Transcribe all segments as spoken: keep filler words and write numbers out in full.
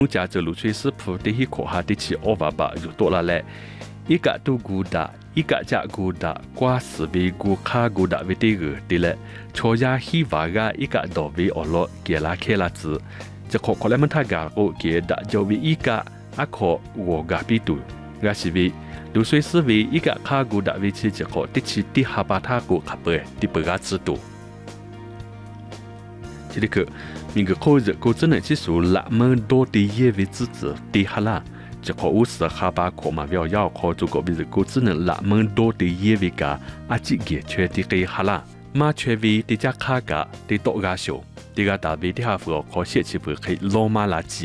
家这路吹师傅的一口哈的起欧巴巴就多了嘞，一个都古达，一个加古达，瓜斯为古卡古达为这个的嘞，朝呀希瓦个一个到为俄罗给拉开了子，这可可能们他个我给的就为一个阿可我个比度，个是为。路水思维一个卡古达维持结果，的起的哈巴塔古卡贝的不个制度。这里个，每个口子古只能去数拉门多的业为支持的哈啦，结果五十哈巴可嘛要要靠足够为是古只能拉门多的业为个阿几个缺的个哈啦，马缺为的家卡个的多个小，的个大为的哈佛可写起不可以罗马垃圾。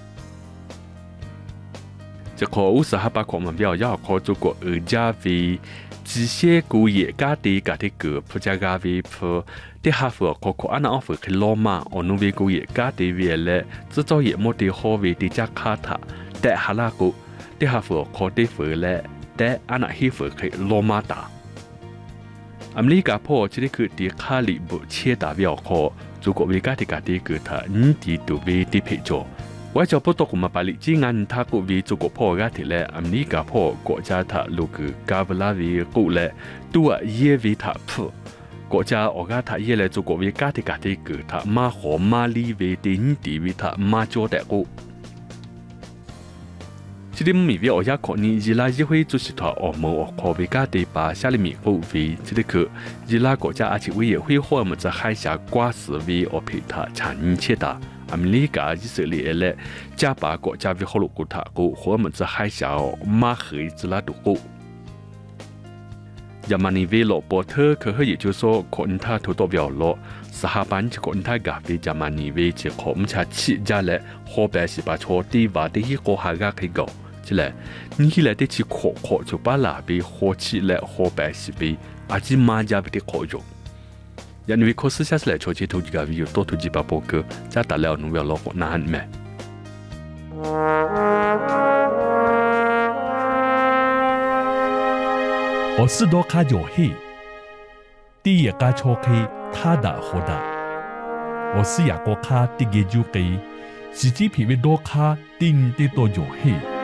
这个五十哈巴克们表要靠中国二家为机械工业家的家的个普加家为普的哈佛靠靠安那奥弗去罗马，而努为工业家的为了制造业么的好为的加卡塔，但哈拉个的哈佛靠的为了但安那希佛去罗马打。อเมริกาพ่อจะได้คือที่ข้าลิบุเชียตาวิอคอจุกวิกาที่กาที่คือท่านี้ที่ตัวเวที่เพจว่าจะพบตัวกุมาปาลิจีงานท่ากุวิจุกพ่อกาที่แลอเมริกาพ่อก็จะท่าลูกกาเวลาวิกุแลตัวเยวิท่าผู้ก็จะออกาท่าเยเลจุกวิกาที่กาที่คือท่ามาหอมมาลีเวที่นี้ที่วิท่ามาโจแต่กุ这里米为我家可能伊拉议会主席团欧盟哦，可为家的把下里米股为这里去伊拉国家而且委员会或么在海峡挂实为哦陪他产业切达，阿美利加以色列嘞加把国家为好路古塔股或么在海峡哦马河之拉度股。亚马尼为罗伯特可可也就是说，可能他投到表了，是下班就可能他咖啡亚马尼为就可唔查起家嘞，后边是把错地话的一个下个可以搞。起来，你来得起可可就把那边火起来，火白是被阿吉马家被的可用。因为可是下次来超级投资个有多投资把波哥，加大了努要老火难咩？ 我是多卡有黑，第一个超黑他的好的，我是雅国卡第一就给，自己皮为多卡顶的多有黑。